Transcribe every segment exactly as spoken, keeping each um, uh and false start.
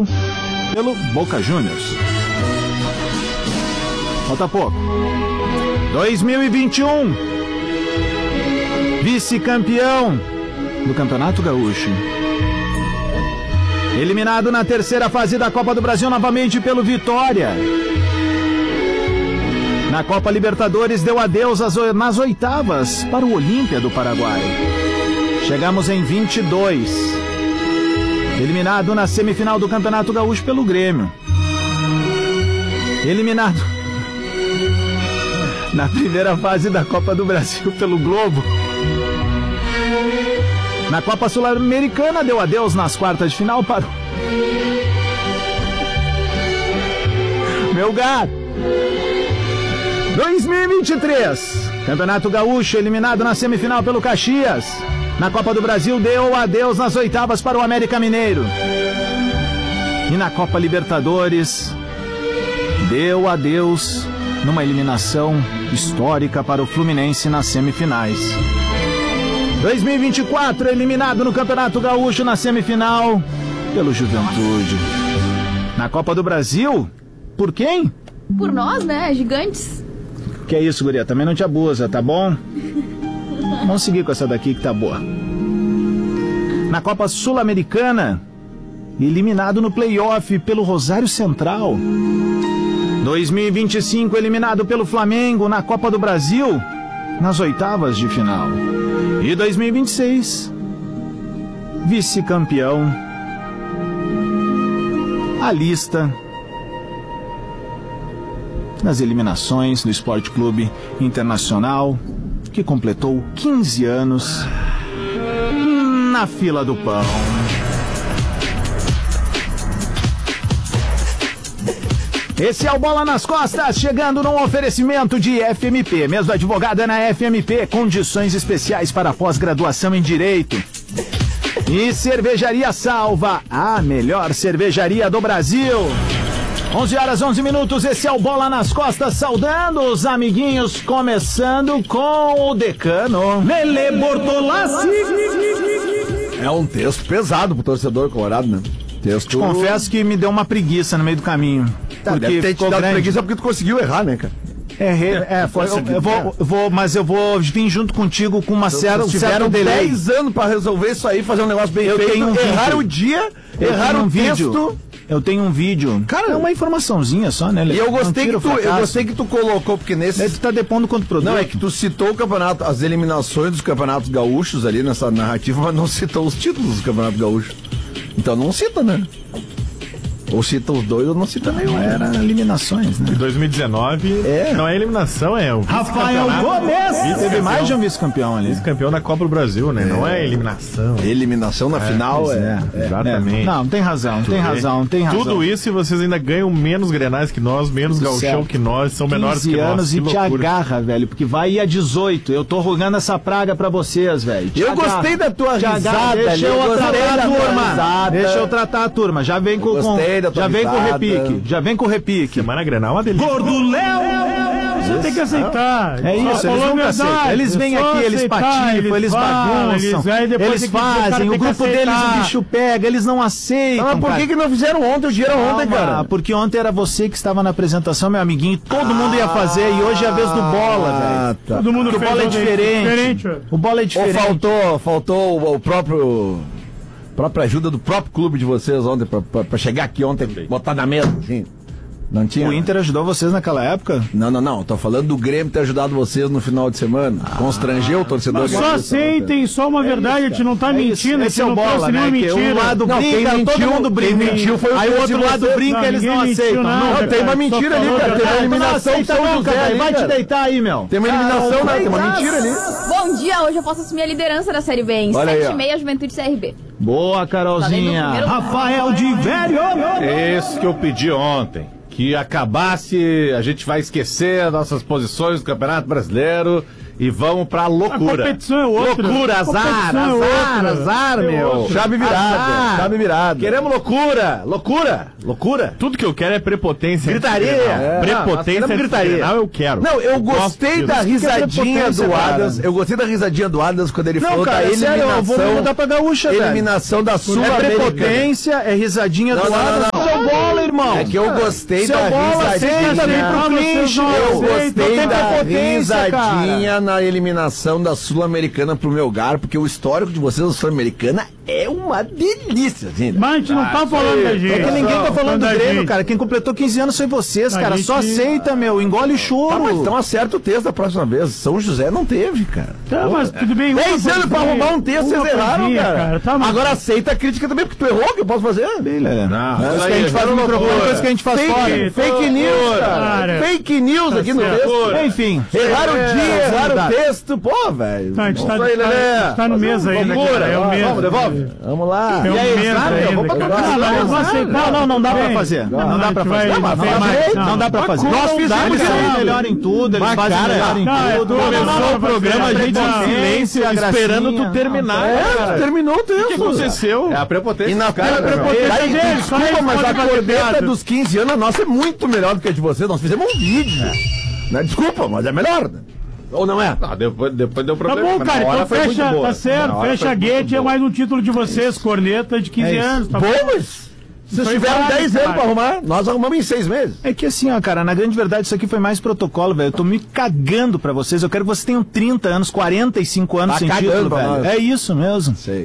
título pelo Boca Juniors. Falta pouco. dois mil e vinte e um, vice-campeão do Campeonato Gaúcho. Eliminado na terceira fase da Copa do Brasil novamente pelo Vitória. Na Copa Libertadores deu adeus nas oitavas para o Olímpia do Paraguai. Chegamos em vinte e dois. Eliminado na semifinal do Campeonato Gaúcho pelo Grêmio. Eliminado na primeira fase da Copa do Brasil pelo Globo. Na Copa Sul-Americana deu adeus nas quartas de final para o Melgar. dois mil e vinte e três, Campeonato Gaúcho, eliminado na semifinal pelo Caxias. Na Copa do Brasil deu adeus nas oitavas para o América Mineiro. E na Copa Libertadores deu adeus numa eliminação histórica para o Fluminense nas semifinais. dois mil e vinte e quatro, eliminado no Campeonato Gaúcho na semifinal pelo Juventude. Na Copa do Brasil, por quem? Por nós, né? Gigantes. Que é isso, guria? Também não te abusa, tá bom? Vamos seguir com essa daqui que tá boa. Na Copa Sul-Americana, eliminado no play-off pelo Rosário Central. dois mil e vinte e cinco, eliminado pelo Flamengo na Copa do Brasil, nas oitavas de final. E dois mil e vinte e seis, vice-campeão. A lista das eliminações do Esporte Clube Internacional, que completou quinze anos na fila do pão. Esse é o Bola nas Costas, chegando num oferecimento de F M P. Mesmo advogado é na F M P, condições especiais para pós-graduação em Direito. E Cervejaria Salva, a melhor cervejaria do Brasil. onze horas, onze minutos, esse é o Bola nas Costas, saudando os amiguinhos, começando com o decano Lele Bortolassi. É um texto pesado pro torcedor colorado, né? Texto... Te confesso que me deu uma preguiça no meio do caminho. Tá, porque deve ter te dado grande. preguiça porque tu conseguiu errar, né, cara? É, é, foi, eu, eu, vou, eu vou, mas eu vou vir junto contigo com uma certa, um certo delay. dez anos pra resolver isso aí, fazer um negócio bem eu feito, tenho um errar vídeo. o dia, eu errar um o vídeo. texto. Eu tenho um vídeo. Cara, é uma informaçãozinha só, né, Lê? E eu gostei, que tu, eu gostei que tu colocou, porque nesse... Tu tá depondo quanto produto. Não, é que tu citou o campeonato, as eliminações dos campeonatos gaúchos ali nessa narrativa, mas não citou os títulos do campeonato gaúcho. Então não cita, né? Ou cita os dois ou não cita nenhum. Era eliminações, né? Em dois mil e dezenove, é. não é eliminação, é o Rafael Gomes! Teve mais de um vice-campeão ali. Vice-campeão da Copa do Brasil, né? É. Não é eliminação. Eliminação na é, final, é. é. Exatamente. É. Não, tem razão, tem razão, tem razão. Tudo isso e vocês ainda ganham menos grenais que nós, menos gauchão que nós, são menores que nós. anos e te agarra, velho, porque vai ir a dezoito. Eu tô rogando essa praga pra vocês, velho. Eu agarra. gostei da tua te risada. Agarra. Deixa eu, eu tratar a turma. Deixa eu tratar a turma. Já vem com, com já vem com o repique. Já vem com o repique. Semana Grenal, uma delícia. Gordo Léo! Você tem que aceitar. É isso, eles nunca aceitam. Eles vêm aqui, eles patifam, eles bagunçam, eles fazem, o grupo deles o bicho pega, eles não aceitam. Mas por que que não fizeram ontem? O dia era ontem, cara. Porque ontem era você que estava na apresentação, meu amiguinho, todo mundo ia fazer e hoje é a vez do Bola, velho. Tá. Todo mundo o Bola é diferente. O Bola é diferente. Ou faltou, faltou o próprio... própria ajuda do próprio clube de vocês ontem, pra, pra, pra chegar aqui ontem, botar na mesa, assim. Não tinha? O Inter ajudou vocês naquela época? Não, não, não. Tô falando do Grêmio ter ajudado vocês no final de semana. Ah, Constrangeu o torcedor. Mas só aceitem, só uma é verdade, isso, a gente não tá é mentindo. Esse é o Bola, né? Que um lado não, brinca, quem mentiu, todo mundo brinca. Quem mentiu foi o Aí o outro lado brinca, não, eles não aceitam. Nada, não, cara, tem uma mentira ali, cara. Tem uma eliminação do São José ali, vai te deitar aí, meu. Tem uma eliminação, né? Tem uma mentira ali. Bom dia, hoje eu posso assumir a liderança da Série B em sete e meia, Juventude C R B. Boa, Carolzinha. Rafael de Velho. Esse que eu pedi ontem. Que acabasse, a gente vai esquecer nossas posições do Campeonato Brasileiro e vamos pra loucura. A competição é outra. Loucura, azar, azar, é azar, meu. Chave virada, chave virada. Queremos loucura, loucura, loucura. Tudo que eu quero é prepotência. Gritaria. É. Prepotência, não, gritaria. Eu quero. Não, eu gostei da risadinha do Adams. Eu gostei da risadinha do Adams quando ele não, falou cara, da eliminação. Sério, eu vou mudar pra gaúcha, eliminação velho. da Sul-Americana. É prepotência, é risadinha não, do não, Adams. Não, irmão. É que eu gostei Seu da bola senta, vem pro clinch. Eu gostei tem da prepotência, risadinha cara. na eliminação da Sul-Americana pro meu lugar, porque o histórico de vocês da Sul-Americana é uma delícia, gente. Mas a gente não tá falando da gente. É que ninguém tá falando do da Grêmio, gente. cara. Quem completou quinze anos foi vocês, A cara. gente- Só aceita, meu. Engole o Tá, choro. mas então acerta o texto da próxima vez. São José não teve, cara. Tá, mas tudo bem. uma Dez anos pra coisinha, arrumar um texto, uma vocês erraram, coisinha, cara. Tá, mas- Agora aceita a crítica também, porque tu errou, o que eu posso fazer? Não, Isso isso que a aí, gente faz no loucura. microfone, coisa que a gente faz Fake, fora. fake news, cara. Cara. Fake news aqui no certo. texto. Enfim. Erraram o dia, É, erraram o verdade. texto. Pô, velho. Tá, a gente tá, Vamos aí, tá, Lelé. tá no mês aí, né, Loucura. cara? É o mês. Vamos, devolve. Vamos lá. É o E aí, mês sabe? ainda, Vamos pra cara. trocar. Não, não, eu vou aceitar. Não, não, não dá pra Bem, fazer. Não, não a dá gente pra vai- fazer. Não, vai mas ter mais. direito, Não, não dá pra fazer. Nós Nós fizemos fizemos isso. eles melhor em tudo, eles Mas, fazem cara, melhor em não, é tudo. tudo. Começou o programa, a gente Não, em silêncio, a esperando gracinha. tu terminar, É, cara. terminou o texto. O que aconteceu? É a prepotência. E na dos caras, cara, meu. prepotência Daí, dele, só desculpa, ele mas pode a fazer corneta piada. dos quinze anos, a nossa é muito melhor do que a de vocês. Nós fizemos um vídeo. Né? Desculpa, mas é melhor. Né? Ou não é? Ah, depois, depois deu Tá problema. bom, mas na cara, hora então foi muito fecha, boa. tá certo, Na hora fecha foi a muito gate, é boa. mais um título de vocês, corneta de quinze É isso. anos, tá Bom, bom? mas vocês Foi tiveram válido, dez anos cara. pra arrumar, nós arrumamos em seis meses. É que assim, ó, cara, na grande verdade isso aqui foi mais protocolo, velho. Eu tô me cagando pra vocês. Eu quero que vocês tenham trinta anos, quarenta e cinco anos Tá sem cagando título, pra velho. nós. É isso mesmo. Sei.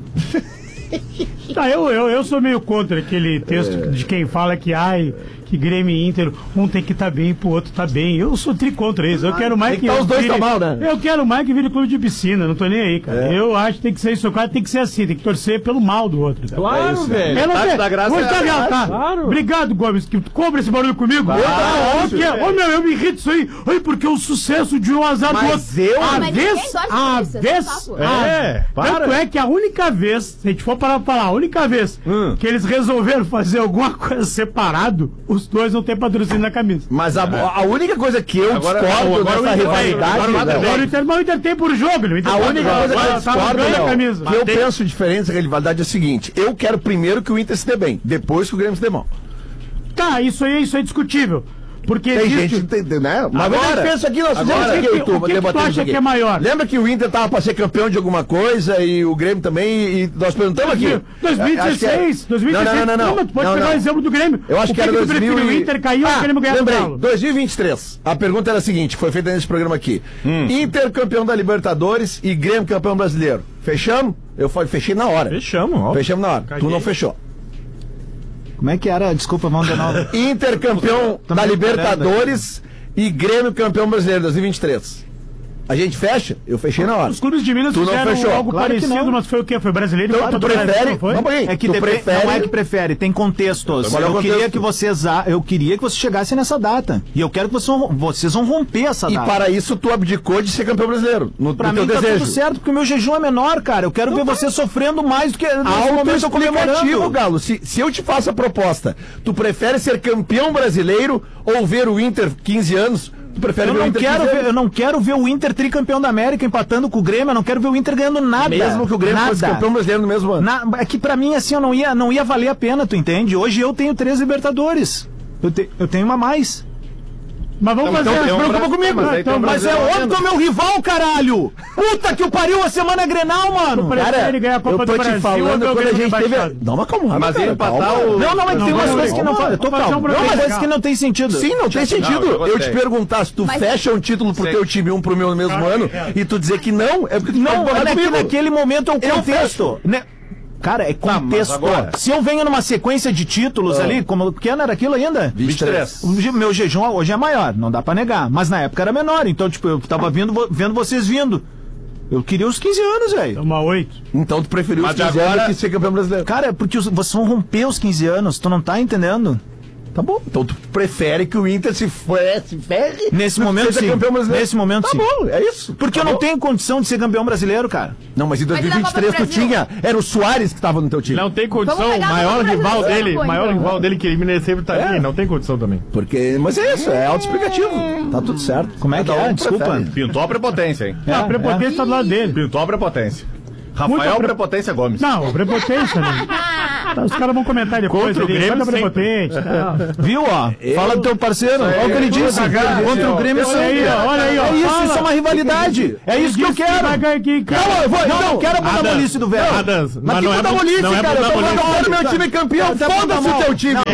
Tá, eu, eu, eu sou meio contra aquele texto É. de quem fala que, ai, que Grêmio e Inter, um tem que estar tá bem pro outro tá bem. Eu sou tri contra isso. Eu quero mais tem que. que tá os dois vire- tá mal, né? Eu quero mais que vire clube de piscina, não tô nem aí, cara. É. Eu acho que tem que ser isso, cara, tem que ser assim, tem que torcer pelo mal do outro. Tá? Claro, velho. Eu não Metade sei. da graça Vou é a te agarrar, graça. tá? Claro. Obrigado, Gomes, que tu cobra esse barulho comigo. Eu Claro, ô, que é- ô, meu, eu me irrito isso aí. Ai, porque o sucesso de um azar do Mas outro. eu- A Mas vez, ninguém torce a por isso, é só vez, papo. a- É, para. tanto é que a única vez, se a gente for parar pra falar, a única vez Hum. que eles resolveram fazer alguma coisa separado, os dois não tem patrocínio na camisa. Mas a, a única coisa que eu Agora- discordo agora o dessa Inter- rivalidade. agora o Inter- Léo, Agora o Inter, mas o Inter tem por jogo, o Inter A pode única jogar. coisa que eu Agora tá discordo, ganha a Léo, camisa. que eu penso diferente dessa rivalidade é o seguinte: eu quero primeiro que o Inter se dê bem, depois que o Grêmio se dê mal. Tá, isso aí, isso é discutível. Porque Tem existe- gente, tem, né? Mas Agora- a gente pensa aqui, nós fizemos agora- aqui, o que- YouTube, o que que tu debatemos acha aqui. que é maior? Lembra que o Inter tava pra ser campeão de alguma coisa e o Grêmio também, e nós perguntamos aqui. dois mil e dezesseis, dois mil e dezesseis. Não, não, não, não. mas tu pode Não, pegar não. o exemplo do Grêmio. Eu acho o que era que tu dois mil preferiu? e... O Inter caiu ou ah, o Grêmio ganhou do lembrei, Galo? dois mil e vinte e três. A pergunta era a seguinte, foi feita nesse programa aqui. Hum. Inter campeão da Libertadores e Grêmio campeão brasileiro. Fechamos? Eu falei, fechei na hora. Fechamos, ó. Fechamos na hora. Tu Caguei. não fechou. Como é que era? Desculpa, vamos de novo. Inter campeão Tô da me Libertadores e Grêmio campeão brasileiro dois mil e vinte e três. A gente fecha? Eu fechei na hora. Os clubes de Minas Tu não fizeram fechou. algo Claro que parecido, não. mas foi o quê? Foi brasileiro e Então Copa tu do Brasil, prefere... não foi? Vamos aí. É que tu depe- prefere... não é que prefere, tem contextos. Qual é o Eu contexto? queria que vocês, ah, eu queria que vocês chegassem nessa data. E eu quero que vocês, vão- vocês vão romper essa E data. para isso tu abdicou de ser campeão brasileiro. No, Pra no mim teu tá desejo. tudo certo, porque o meu jejum é menor, cara. Eu quero ver vocês sofrendo mais do que nesse momento eu tô Autoexplicativo, comemorando. Galo. Se, se eu te faço a proposta, tu prefere ser campeão brasileiro ou ver o Inter quinze anos? Tu prefere Eu ver o não, Inter quero quinze ver, anos? eu não quero ver o Inter tricampeão da América empatando com o Grêmio, eu não quero ver o Inter ganhando nada. Mesmo que o Grêmio nada. fosse campeão brasileiro no mesmo ano. Na, é que pra mim, assim, eu não ia, não ia valer a pena, tu entende? Hoje eu tenho três Libertadores. Eu, te, eu tenho uma a mais. Mas vamos Então, fazer. tem um preocupa Brasil- comigo. mas aí então, tem um mas Mas é Brasileiro óbvio que é o meu rival, caralho! Puta que o pariu, a semana é Grenal, mano! Parece que Cara, ele ganha a Copa eu tô do te Brasil, falando ou quando a Grêmio gente teve... rebaixado? Dá uma acalmada, Mas cara, ia empatar calma. o- Não, não, é que Não, tem umas não, coisas que não calma, fazem. Tô vamos fazer calmo. um Não, mas programa. coisas que não tem sentido. Sim, não tem sentido. eu eu, gostei. te perguntar se tu Mas- fecha um título pro Sei. teu time e um pro meu no mesmo Claro, ano é. e tu dizer que não, é porque tu Não, tá olha que comigo. naquele momento é o Eu contexto. Né? Cara, é mas contexto. agora- Se eu venho numa sequência de títulos ali, como que ano era aquilo ainda? vinte e três. O je- meu jejum hoje é maior, não dá pra negar. Mas na época era menor, então, tipo, eu tava vindo, vo- vendo vocês vindo. Eu queria os quinze anos, velho. Uma oito. Então tu preferiu Mas os quinze agora- anos que ser campeão brasileiro. Cara, é porque os- vocês vão romper os quinze anos, tu não tá entendendo? Tá bom. Então tu prefere que o Inter se, fe- se ferre Nesse do que momento, seja sim. campeão brasileiro. Nesse momento, tá sim. bom, é isso. Porque Tá eu não bom. tenho condição de ser campeão brasileiro, cara. Não, mas em dois mil e vinte e três Mas na tu Copa do tinha. Era o Soares que tava no teu time. Não tem condição, Vamos o pegar maior no rival Brasil, dele, pô, maior então. rival dele que elimina ele sempre tá É. ali, não tem condição também. Porque. Mas é isso, é autoexplicativo. Tá tudo certo. Como é que Cada é? um Desculpa. prefere. Pintou a prepotência, hein? Ah, a prepotência tá do lado dele. Pintou a prepotência. Muita Rafael pre- Prepotência Gomes. Não, prepotência, né? Tá, os caras vão comentar depois. Contra o ele, Grêmio "Manda sempre." prepotente. tal. Viu, ó? Fala do teu parceiro. Olha o que ele disse. Contra o Grêmio Olha aí, ó, olha aí, ó. É isso, Fala. isso é uma rivalidade. É isso que eu Disse quero. vai ganhar aqui, cara. Não, eu vou, não, não quero mudar a Adams, bolice do velho. Adams, Mas mas que não é muda bu- bolice, não é cara. Eu mudar tô bolice. falando meu time campeão. Tá bom, tá Foda-se bom. o teu time. Não,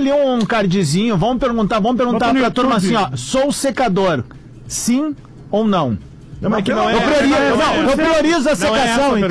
ali um cardzinho, vamos perguntar, vamos perguntar Bota no pra turma assim, YouTube. ó, sou secador, sim ou não? Não, mas que não é. Eu priorizo, não é- não, eu priorizo a não é essa secação, a